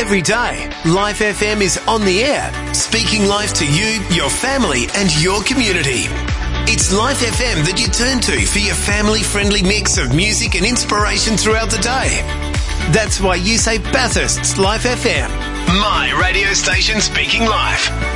Every day, Life FM is on the air, speaking life to you, your family and your community. It's Life FM that you turn to for your family-friendly mix of music and inspiration throughout the day. That's why you say Bathurst's Life FM. My radio station speaking life.